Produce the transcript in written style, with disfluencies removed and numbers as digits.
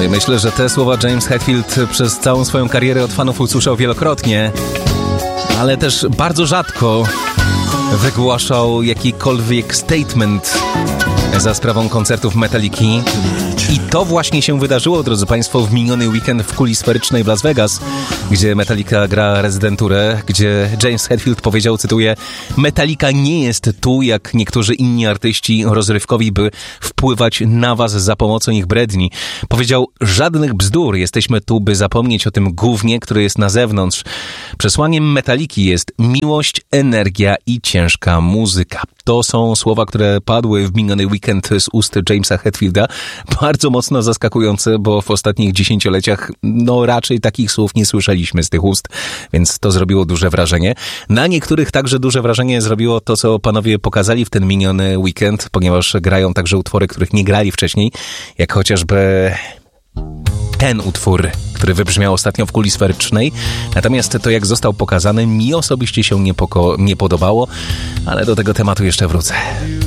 No i myślę, że te słowa James Hetfield przez całą swoją karierę od fanów usłyszał wielokrotnie, ale też bardzo rzadko wygłaszał jakikolwiek statement za sprawą koncertów Metaliki. I to właśnie się wydarzyło, drodzy Państwo, w miniony weekend w kuli sferycznej w Las Vegas, gdzie Metallica gra rezydenturę, gdzie James Hetfield powiedział, cytuję: Metallica nie jest tu, jak niektórzy inni artyści rozrywkowi, by wpływać na was za pomocą ich bredni. Powiedział: żadnych bzdur, jesteśmy tu, by zapomnieć o tym gównie, które jest na zewnątrz. Przesłaniem Metalliki jest miłość, energia i ciężka muzyka. To są słowa, które padły w miniony weekend z ust Jamesa Hetfielda. Bardzo mocno zaskakujące, bo w ostatnich dziesięcioleciach raczej takich słów nie słyszeliśmy z tych ust, więc to zrobiło duże wrażenie. Na niektórych także duże wrażenie zrobiło to, co panowie pokazali w ten miniony weekend, ponieważ grają także utwory, których nie grali wcześniej, jak chociażby ten utwór, który wybrzmiał ostatnio w kuli sferycznej. Natomiast to, jak został pokazany, mi osobiście się nie podobało, ale do tego tematu jeszcze wrócę.